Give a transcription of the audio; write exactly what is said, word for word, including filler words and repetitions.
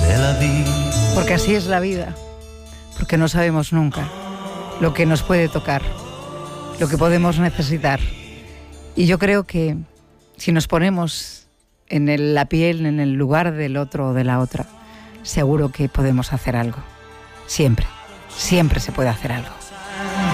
Porque así es la vida, porque no sabemos nunca lo que nos puede tocar, lo que podemos necesitar. Y yo creo que si nos ponemos en el, la piel, en el lugar del otro o de la otra, seguro que podemos hacer algo. Siempre, siempre se puede hacer algo.